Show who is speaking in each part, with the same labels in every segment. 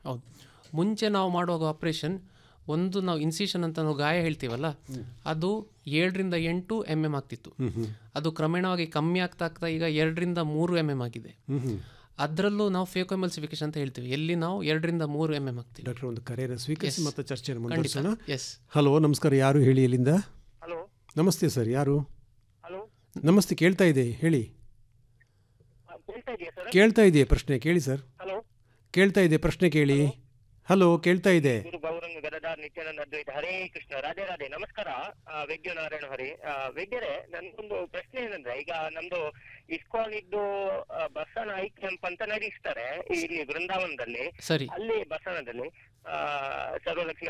Speaker 1: ಹೌದು. ಮುಂಚೆ ನಾವು ಮಾಡುವಾಗ ಆಪ್ರೇಷನ್ ಒಂದು ನಾವು ಇನ್ಸಿಷನ್ ಅಂತ ನಾವು ಗಾಯ ಹೇಳ್ತೀವಲ್ಲ, ಅದು 7ರಿಂದ 8 mm ಆಗ್ತಿತ್ತು. ಅದು ಕ್ರಮೇಣವಾಗಿ ಕಮ್ಮಿ ಆಗ್ತಾ ಈಗ 2ರಿಂದ 3 mm ಆಗಿದೆ. ಅದರಲ್ಲೂ ನಾವು ಫೇಕೋಎಮಲ್ಸಿಫಿಕೇಶನ್ ಅಂತ ಹೇಳ್ತೀವಿ, ಎಲ್ಲಿ ನಾವು 2ರಿಂದ 3 mm ಆಗ್ತೀವಿ.
Speaker 2: ಡಾಕ್ಟರ್, ಒಂದು ಕರೆಯನ್ನು ಸ್ವೀಕರಿಸಿ ಮತ್ತೆ ಚರ್ಚೆಯನ್ನು ಮುಂದುವರಿಸೋಣ.
Speaker 1: ಎಸ್,
Speaker 2: ಹಲೋ, ನಮಸ್ಕಾರ. ಯಾರು ಹೇಳಿ, ಎಲ್ಲಿಂದ?
Speaker 3: ಹಲೋ,
Speaker 2: ನಮಸ್ತೆ ಸರ್. ಯಾರು?
Speaker 3: ಹಲೋ,
Speaker 2: ನಮಸ್ತೆ. ಕೇಳ್ತಾ ಇದೆ, ಹೇಳಿ. ಕೇಳ್ತಾ ಇದೆಯೇ ಪ್ರಶ್ನೆ? ಕೇಳಿ ಸರ್.
Speaker 3: ಹಲೋ,
Speaker 2: ಕೇಳ್ತಾ ಇದೆ ಪ್ರಶ್ನೆ, ಕೇಳಿ. ಹಲೋ, ಕೇಳ್ತಾ ಇದೆ.
Speaker 3: ಗುರು ಗೌರಂಗ ಗದದಾರ್ ನಿತ್ಯಾನಂದ ಅದ್ವೈತ. ಹರೇ ಕೃಷ್ಣ. ರಾಧೆ ರಾಧೆ. ನಮಸ್ಕಾರ ವೈದ್ಯ ನಾರಾಯಣ ಹರಿ. ವೈದ್ಯರೇ, ನನ್ಗೊಂದು ಪ್ರಶ್ನೆ ಏನಂದ್ರೆ, ಈಗ ನಮ್ದು ಇಸ್ಕಾನ್ ಇದ್ದು ಬಸವನ ಐ ಕ್ಯಾಂಪ್ ಅಂತ ನಡೆಸ್ತಾರೆ ಇಲ್ಲಿ ಬೃಂದಾವನದಲ್ಲಿ.
Speaker 1: ಸರಿ.
Speaker 3: ಅಲ್ಲಿ ಬಸವನದಲ್ಲಿ ಸರ್ವಲಕ್ಷ್ಮಿ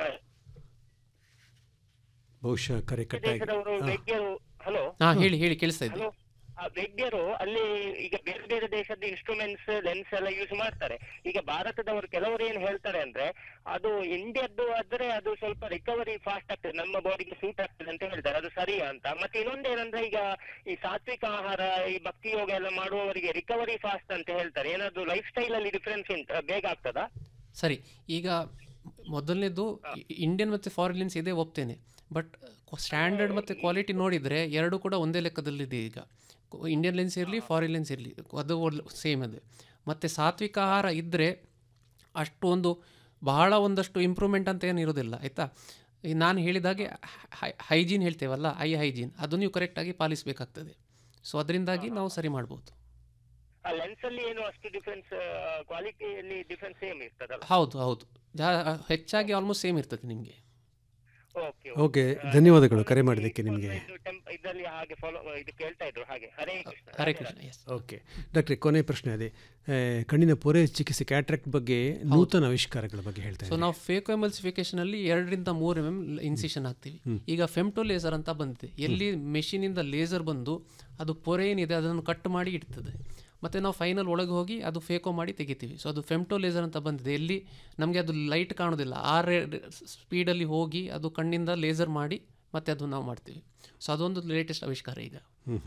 Speaker 2: ಬಹುಶಃ ಕರೆ
Speaker 3: ದೇಶದವರು ವೈದ್ಯರು. ಹಲೋ,
Speaker 1: ಹೇಳಿ ಹೇಳಿ, ಕೇಳಿಸ್ತಾ ಇದೆ.
Speaker 3: ಹಲೋ, ವೈದ್ಯರು ಅಲ್ಲಿ ಈಗ ಬೇರೆ ಬೇರೆ ದೇಶದ ಇನ್ಸ್ಟ್ರೂಮೆಂಟ್ಸ್, ಲೆನ್ಸ್ ಎಲ್ಲ ಯೂಸ್ ಮಾಡ್ತಾರೆ. ಈಗ ಭಾರತದವರು ಕೆಲವರು ಏನ್ ಹೇಳ್ತಾರೆ ಅಂದ್ರೆ, ಅದು ಇಂಡಿಯಾದ್ದು ಆದ್ರೆ ಅದು ಸ್ವಲ್ಪ ರಿಕವರಿ ಫಾಸ್ಟ್ ಆಗ್ತದೆ, ನಮ್ಮ ಬಾಡಿಗೆ ಸೂಟ್ ಆಗ್ತದೆ ಅಂತ ಹೇಳ್ತಾರೆ. ಅದು ಸರಿಯಾ ಅಂತ? ಮತ್ತೆ ಇನ್ನೊಂದೇನಂದ್ರೆ, ಈಗ ಈ ಸಾತ್ವಿಕ ಆಹಾರ, ಈ ಭಕ್ತಿ ಯೋಗ ಎಲ್ಲ ಮಾಡುವವರಿಗೆ ರಿಕವರಿ ಫಾಸ್ಟ್ ಅಂತ ಹೇಳ್ತಾರೆ. ಏನಾದ್ರು ಲೈಫ್ ಸ್ಟೈಲ್ ಅಲ್ಲಿ ಡಿಫ್ರೆನ್ಸ್ ಉಂಟು, ಬೇಗ ಆಗ್ತದಾ?
Speaker 1: ಸರಿ. ಈಗ ಮೊದಲನೇದು ಇಂಡಿಯನ್ ಮತ್ತು ಫಾರಿನ್ಸ್ ಇದೆ, ಒಪ್ತೇನೆ. ಬಟ್ ಸ್ಟ್ಯಾಂಡರ್ಡ್ ಮತ್ತು ಕ್ವಾಲಿಟಿ ನೋಡಿದರೆ ಎರಡು ಕೂಡ ಒಂದೇ ಲೆಕ್ಕದಲ್ಲಿದೆ. ಈಗ ಇಂಡಿಯನ್ ಲೆನ್ಸ್ ಇರಲಿ, ಫಾರಿನ್ ಲೆನ್ಸ್ ಇರಲಿ, ಅದು ಸೇಮ್ ಇದೆ. ಮತ್ತು ಸಾತ್ವಿಕ ಆಹಾರ ಇದ್ದರೆ ಅಷ್ಟು ಒಂದು ಬಹಳ ಒಂದಷ್ಟು ಇಂಪ್ರೂವ್ಮೆಂಟ್ ಅಂತ ಏನು ಇರೋದಿಲ್ಲ, ಆಯಿತಾ. ನಾನು ಹೇಳಿದಾಗೆ ಹೈಜೀನ್ ಹೇಳ್ತೇವಲ್ಲ, ಐ ಹೈಜೀನ್, ಅದು ನೀವು ಕರೆಕ್ಟಾಗಿ ಪಾಲಿಸಬೇಕಾಗ್ತದೆ. ಸೊ ಅದರಿಂದಾಗಿ ನಾವು ಸರಿ ಮಾಡ್ಬೋದು.
Speaker 3: ಲೆನ್ಸಲ್ಲಿ ಏನು ಅಷ್ಟು ಡಿಫ್ರೆನ್ಸ್, ಕ್ವಾಲಿಟಿಯಲ್ಲಿ ಡಿಫ್ರೆನ್ಸ್ ಸೇಮ್ ಇರ್ತದಲ್ಲ?
Speaker 1: ಹೌದು ಹೌದು, ಹೆಚ್ಚಾಗಿ ಆಲ್ಮೋಸ್ಟ್ ಸೇಮ್ ಇರ್ತದೆ ನಿಮಗೆ.
Speaker 2: ಓಕೆ, ಧನ್ಯವಾದಗಳು ಕರೆ ಮಾಡಿದ್ದಕ್ಕೆ ನಿಮಗೆ.
Speaker 3: ಇದರಲ್ಲಿ ಹಾಗೆ ಫಾಲೋ ಇದು ಕೇಳ್ತಾ ಇದ್ರು ಹಾಗೆ. ಹರೇ ಕೃಷ್ಣ.
Speaker 1: ಹರೇ ಕೃಷ್ಣ. ಎಸ್.
Speaker 2: ಓಕೆ ಡಾಕ್ಟ್ರೆ, ಕೊನೆ ಪ್ರಶ್ನೆ ಅದೇ, ಕಣ್ಣಿನ ಪೊರೆ ಚಿಕಿತ್ಸೆ, ಕ್ಯಾಟ್ರಾಕ್ಟ್ ಬಗ್ಗೆ ನೂತನ ಆವಿಷ್ಕಾರಗಳ ಬಗ್ಗೆ ಹೇಳ್ತಾರೆ.
Speaker 1: ಸೊ ನಾವು ಫೇಕೋಎಮಲ್ಸಿಫಿಕೇಶನಲ್ಲಿ 2ರಿಂದ 3 mm ಇನ್ಸಿಷನ್ ಹಾಕ್ತೀವಿ. ಈಗ ಫೆಮ್ಟೋ ಲೇಸರ್ ಅಂತ ಬಂದಿದೆ, ಎಲ್ಲಿ ಮೆಷಿನಿಂದ ಲೇಸರ್ ಬಂದು ಅದು ಪೊರೆ ಏನಿದೆ ಅದನ್ನು ಕಟ್ ಮಾಡಿ ಇಡ್ತದೆ. ಮತ್ತು ನಾವು ಫೈನಲ್ ಒಳಗೆ ಹೋಗಿ ಅದು ಫೇಕೋ ಮಾಡಿ ತೆಗಿತೀವಿ. ಸೊ ಅದು ಫೆಮ್ಟೋ ಲೇಸರ್ ಅಂತ ಬಂದಿದೆ, ಎಲ್ಲಿ ನಮಗೆ ಅದು ಲೈಟ್ ಕಾಣೋದಿಲ್ಲ, ಆ ಸ್ಪೀಡಲ್ಲಿ ಹೋಗಿ ಅದು ಕಣ್ಣಿಂದ ಲೇಸರ್ ಮಾಡಿ ಮತ್ತೆ ಅದು ನಾವು ಮಾಡ್ತೀವಿ. ಸೊ ಅದೊಂದು ಲೇಟೆಸ್ಟ್ ಆವಿಷ್ಕಾರ ಈಗ.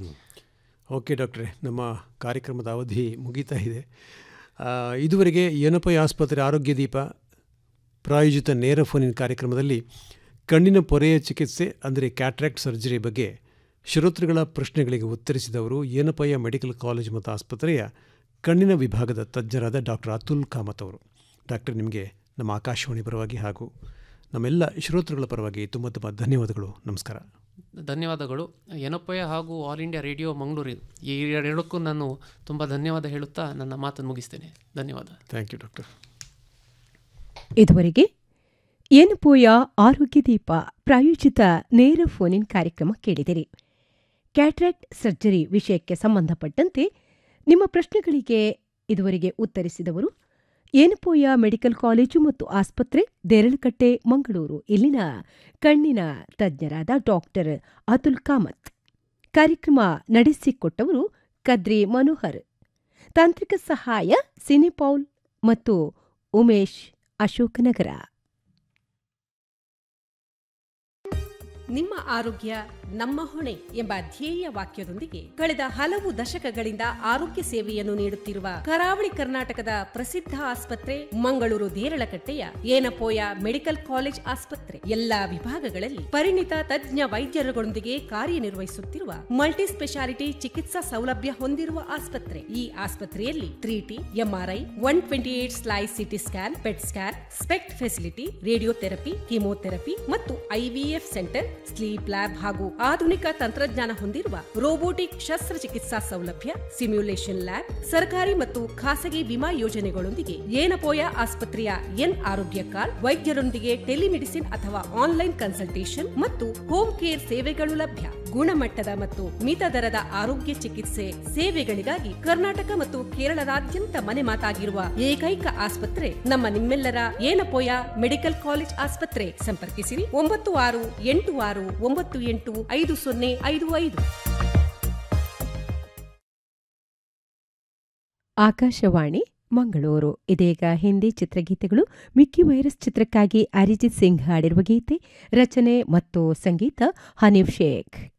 Speaker 2: ಓಕೆ ಡಾಕ್ಟ್ರೆ, ನಮ್ಮ ಕಾರ್ಯಕ್ರಮದ ಅವಧಿ ಮುಗಿತಾ ಇದೆ. ಇದುವರೆಗೆ ಏನಪೈ ಆಸ್ಪತ್ರೆ ಆರೋಗ್ಯ ದೀಪ ಪ್ರಾಯೋಜಿತ ನೇರ ಫೋನಿನ ಕಾರ್ಯಕ್ರಮದಲ್ಲಿ ಕಣ್ಣಿನ ಪೊರೆಯ ಚಿಕಿತ್ಸೆ ಅಂದರೆ ಕ್ಯಾಟ್ರಾಕ್ಟ್ ಸರ್ಜರಿ ಬಗ್ಗೆ ಶ್ರೋತೃಗಳ ಪ್ರಶ್ನೆಗಳಿಗೆ ಉತ್ತರಿಸಿದವರು ಏನಪಯ್ಯ ಮೆಡಿಕಲ್ ಕಾಲೇಜ್ ಮತ್ತು ಆಸ್ಪತ್ರೆಯ ಕಣ್ಣಿನ ವಿಭಾಗದ ತಜ್ಞರಾದ ಡಾಕ್ಟರ್ ಅತುಲ್ ಕಾಮತ್ ಅವರು. ಡಾಕ್ಟರ್, ನಿಮಗೆ ನಮ್ಮ ಆಕಾಶವಾಣಿ ಪರವಾಗಿ ಹಾಗೂ ನಮ್ಮೆಲ್ಲ ಶ್ರೋತೃಗಳ ಪರವಾಗಿ ತುಂಬ ತುಂಬ ಧನ್ಯವಾದಗಳು. ನಮಸ್ಕಾರ.
Speaker 1: ಧನ್ಯವಾದಗಳು. ಏನಪಯ್ಯ ಹಾಗೂ ಆಲ್ ಇಂಡಿಯಾ ರೇಡಿಯೋ ಮಂಗಳೂರು, ಈ ಎರಡಕ್ಕೂ ನಾನು ತುಂಬ ಧನ್ಯವಾದ ಹೇಳುತ್ತಾ ನನ್ನ ಮಾತನ್ನು ಮುಗಿಸ್ತೇನೆ. ಧನ್ಯವಾದ.
Speaker 2: Thank you doctor.
Speaker 4: ಇದುವರೆಗೆ ಏನಪೋಯ ಆರೋಗ್ಯ ದೀಪ ಪ್ರಾಯೋಜಿತ ನೇರ ಫೋನಿನ್ ಕಾರ್ಯಕ್ರಮ ಕೇಳಿದಿರಿ. ಕ್ಯಾಟ್ರಾಕ್ಟ್ ಸರ್ಜರಿ ವಿಷಯಕ್ಕೆ ಸಂಬಂಧಪಟ್ಟಂತೆ ನಿಮ್ಮ ಪ್ರಶ್ನೆಗಳಿಗೆ ಇದುವರೆಗೆ ಉತ್ತರಿಸಿದವರು ಏನಪೋಯ ಮೆಡಿಕಲ್ ಕಾಲೇಜು ಮತ್ತು ಆಸ್ಪತ್ರೆ, ದೇರಳಕಟ್ಟೆ, ಮಂಗಳೂರು ಇಲ್ಲಿನ ಕಣ್ಣಿನ ತಜ್ಞರಾದ ಡಾಕ್ಟರ್ ಅತುಲ್ ಕಾಮತ್. ಕಾರ್ಯಕ್ರಮ ನಡೆಸಿಕೊಟ್ಟವರು ಕದ್ರಿ ಮನೋಹರ್. ತಾಂತ್ರಿಕ ಸಹಾಯ ಸಿನಿಪೌಲ್ ಮತ್ತು ಉಮೇಶ್ ಅಶೋಕನಗರ.
Speaker 5: ನಿಮ್ಮ ಆರೋಗ್ಯ ನಮ್ಮ ಹೊಣೆ ಎಂಬ ಧ್ಯೇಯ ವಾಕ್ಯದೊಂದಿಗೆ ಕಳೆದ ಹಲವು ದಶಕಗಳಿಂದ ಆರೋಗ್ಯ ಸೇವೆಯನ್ನು ನೀಡುತ್ತಿರುವ ಕರಾವಳಿ ಕರ್ನಾಟಕದ ಪ್ರಸಿದ್ಧ ಆಸ್ಪತ್ರೆ ಮಂಗಳೂರು ದೇರಳಕಟ್ಟೆಯ ಏನಪೋಯ ಮೆಡಿಕಲ್ ಕಾಲೇಜ್ ಆಸ್ಪತ್ರೆ ಎಲ್ಲಾ ವಿಭಾಗಗಳಲ್ಲಿ ಪರಿಣಿತ ತಜ್ಞ ವೈದ್ಯರುಗಳೊಂದಿಗೆ ಕಾರ್ಯನಿರ್ವಹಿಸುತ್ತಿರುವ ಮಲ್ಟಿ ಸ್ಪೆಷಾಲಿಟಿ ಚಿಕಿತ್ಸಾ ಸೌಲಭ್ಯ ಹೊಂದಿರುವ ಆಸ್ಪತ್ರೆ. ಈ ಆಸ್ಪತ್ರೆಯಲ್ಲಿ 3T, MRI, 128 slice CT scan, pet scan, specs facility, radiotherapy, chemotherapy ಮತ್ತು IVF ಸೆಂಟರ್, ಸ್ಲೀಪ್ ಲ್ಯಾಬ್ ಹಾಗೂ ಆಧುನಿಕ ತಂತ್ರಜ್ಞಾನ ಹೊಂದಿರುವ ರೋಬೋಟಿಕ್ ಶಸ್ತ್ರಚಿಕಿತ್ಸಾ ಸೌಲಭ್ಯ, ಸಿಮ್ಯುಲೇಷನ್ ಲ್ಯಾಬ್, ಸರ್ಕಾರಿ ಮತ್ತು ಖಾಸಗಿ ವಿಮಾ ಯೋಜನೆಗಳೊಂದಿಗೆ ಏನಪೋಯ ಆಸ್ಪತ್ರೆಯ ಎನ್ ಆರೋಗ್ಯ ಕಾರ್ಡ್, ವೈದ್ಯರೊಂದಿಗೆ ಟೆಲಿಮೆಡಿಸಿನ್ ಅಥವಾ ಆನ್ಲೈನ್ ಕನ್ಸಲ್ಟೇಷನ್ ಮತ್ತು ಹೋಮ್ ಕೇರ್ ಸೇವೆಗಳು ಲಭ್ಯ. ಗುಣಮಟ್ಟದ ಮತ್ತು ಮಿತ ದರದ ಆರೋಗ್ಯ ಚಿಕಿತ್ಸೆ ಸೇವೆಗಳಿಗಾಗಿ ಕರ್ನಾಟಕ ಮತ್ತು ಕೇರಳದಾದ್ಯಂತ ಮನೆ ಮಾತಾಗಿರುವ ಏಕೈಕ ಆಸ್ಪತ್ರೆ ನಿಮ್ಮೆಲ್ಲರ ಏನಪೋಯ ಮೆಡಿಕಲ್ ಕಾಲೇಜ್ ಆಸ್ಪತ್ರೆ. ಸಂಪರ್ಕಿಸಿರಿ 9686985055.
Speaker 4: ಆಕಾಶವಾಣಿ ಮಂಗಳೂರು. ಇದೀಗ ಹಿಂದಿ ಚಿತ್ರಗೀತೆಗಳು. ಮಿಕ್ಕಿ ವೈರಸ್ ಚಿತ್ರಕ್ಕಾಗಿ ಅರಿಜಿತ್ ಸಿಂಗ್ ಹಾಡಿರುವ ಗೀತೆ, ರಚನೆ ಮತ್ತು ಸಂಗೀತ ಹನೀಫ್ ಶೇಖ್.